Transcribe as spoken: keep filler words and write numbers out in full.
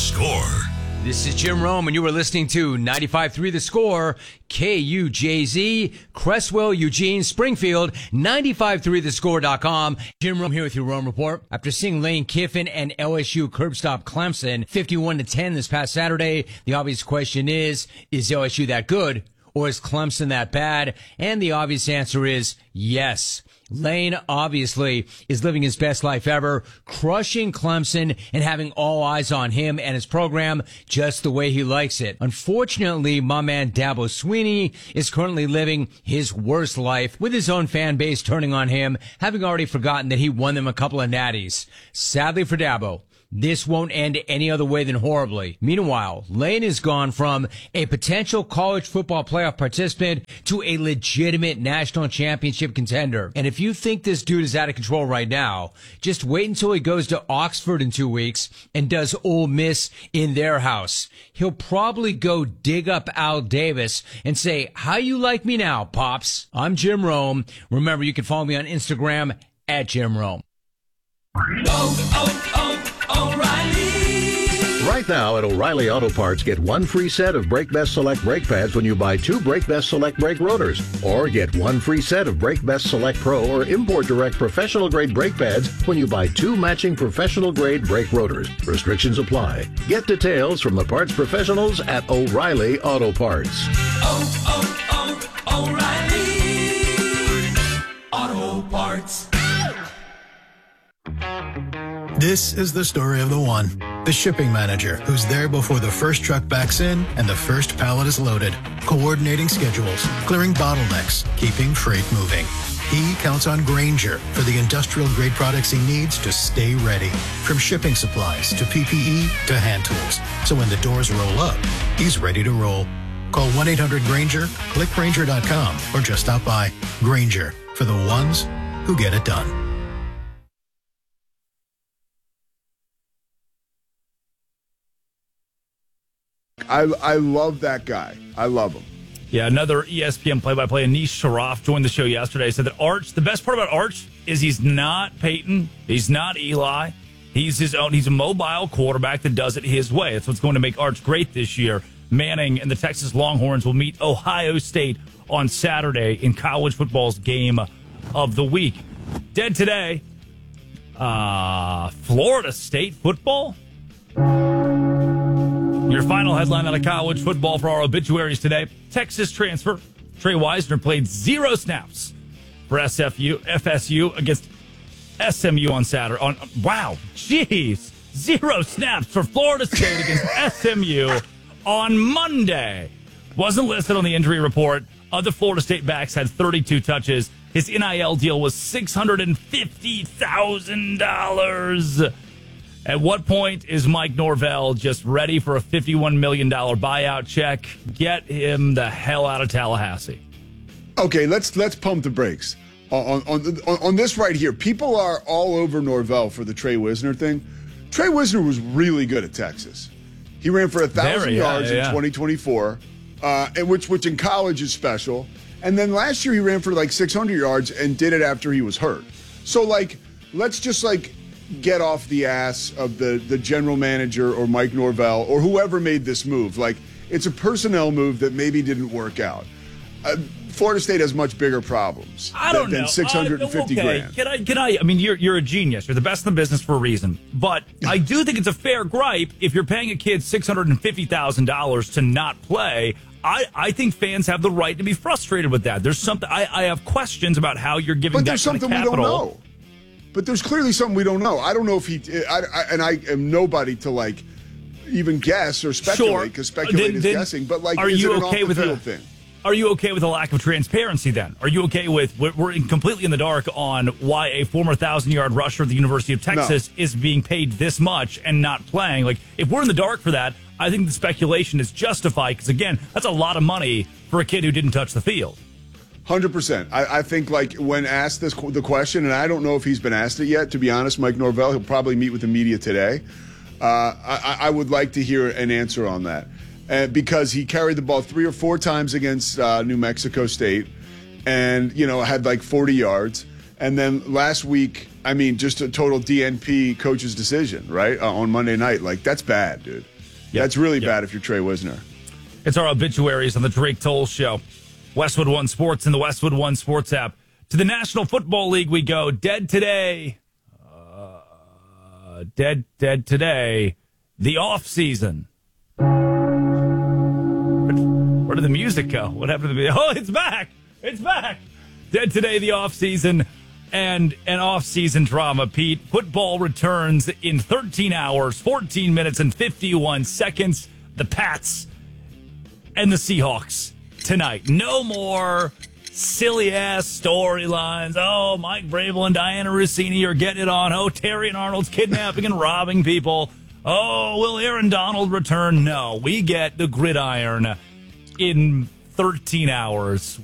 Score. This is Jim Rome, and you were listening to ninety-five point three The Score, K U J Z, Cresswell, Eugene, Springfield, ninety-five point three the score dot com. Jim Rome here with your Rome Report. After seeing Lane Kiffin and L S U curb stop Clemson fifty-one to ten this past Saturday, the obvious question is, is L S U that good, or is Clemson that bad? And the obvious answer is yes. Lane obviously is living his best life ever, crushing Clemson and having all eyes on him and his program just the way he likes it. Unfortunately, my man Dabo Swinney is currently living his worst life with his own fan base turning on him, having already forgotten that he won them a couple of natties. Sadly for Dabo, this won't end any other way than horribly. Meanwhile, Lane has gone from a potential college football playoff participant to a legitimate national championship contender. And if you think this dude is out of control right now, just wait until he goes to Oxford in two weeks and does Ole Miss in their house. He'll probably go dig up Al Davis and say, "How you like me now, Pops?" I'm Jim Rome. Remember, you can follow me on Instagram at Jim Rome. Oh, oh, oh, O'Reilly. Right now at O'Reilly Auto Parts, get one free set of Brake Best Select brake pads when you buy two Brake Best Select brake rotors. Or get one free set of Brake Best Select Pro or Import Direct professional grade brake pads when you buy two matching professional grade brake rotors. Restrictions apply. Get details from the parts professionals at O'Reilly Auto Parts. Oh, oh, oh, O'Reilly Auto Parts. This is the story of the one, the shipping manager, who's there before the first truck backs in and the first pallet is loaded, coordinating schedules, clearing bottlenecks, keeping freight moving. He counts on Grainger for the industrial-grade products he needs to stay ready, from shipping supplies to P P E to hand tools. So when the doors roll up, he's ready to roll. Call one eight hundred Grainger, click Grainger dot com, or just stop by. Grainger, for the ones who get it done. I I love that guy. I love him. Yeah, another E S P N play-by-play, Anish Sharaf, joined the show yesterday. Said that Arch, the best part about Arch is he's not Peyton. He's not Eli. He's his own. He's a mobile quarterback that does it his way. That's what's going to make Arch great this year. Manning and the Texas Longhorns will meet Ohio State on Saturday in college football's game of the week. Dead today, uh, Florida State football. Your final headline out of college football for our obituaries today. Texas transfer Trey Wisner played zero snaps for S F U, F S U against S M U on Saturday. On Wow, jeez. Zero snaps for Florida State against S M U on Monday. Wasn't listed on the injury report. Other Florida State backs had thirty-two touches. His N I L deal was six hundred fifty thousand dollars. At what point is Mike Norvell just ready for a fifty-one million dollars buyout check? Get him the hell out of Tallahassee. Okay, let's let's pump the brakes on on on, on this right here. People are all over Norvell for the Trey Wisner thing. Trey Wisner was really good at Texas. He ran for a thousand yards yeah. in twenty twenty-four, uh, and which which in college is special. And then last year he ran for like six hundred yards and did it after he was hurt. So like, let's just like. get off the ass of the, the general manager or Mike Norvell or whoever made this move. Like, it's a personnel move that maybe didn't work out. Uh, Florida State has much bigger problems I don't than, know. than six hundred fifty uh, okay. grand. Can I, can I, I mean, you're, you're a genius. You're the best in the business for a reason. But I do think it's a fair gripe if you're paying a kid six hundred fifty thousand dollars to not play. I, I think fans have the right to be frustrated with that. There's something, I, I have questions about how you're giving but that there's kind something of we capital. don't know. But there's clearly something we don't know. I don't know if he, I, I, and I am nobody to like even guess or speculate because sure. speculate then, is then guessing. But like, are is you it an okay off with the a, field thing? Are you okay with a lack of transparency then? Are you okay with we're, we're in completely in the dark on why a former thousand yard rusher of the University of Texas no. is being paid this much and not playing? Like, if we're in the dark for that, I think the speculation is justified because again, that's a lot of money for a kid who didn't touch the field. one hundred percent. I, I think, like, when asked this the question, and I don't know if he's been asked it yet, to be honest, Mike Norvell, he'll probably meet with the media today. Uh, I, I would like to hear an answer on that. Uh, because he carried the ball three or four times against uh, New Mexico State and, you know, had like forty yards. And then last week, I mean, just a total D N P coach's decision, right, uh, on Monday night. Like, that's bad, dude. Yep. That's really Yep. bad if you're Trey Wisner. It's our obituaries on the Drake Toll Show. Westwood One Sports and the Westwood One Sports app. To the National Football League we go. Dead today. Uh, dead, dead today. The off season. Where did the music go? What happened to the Oh, it's back. It's back. Dead today, the off season. And an off season drama, Pete. Football returns in thirteen hours, fourteen minutes, and fifty-one seconds. The Pats and the Seahawks tonight. No more silly ass storylines. Oh, Mike Vrabel and Diana Rossini are getting it on. Oh, Terry and Arnold's kidnapping and robbing people. Oh, will Aaron Donald return? No, we get the gridiron in thirteen hours.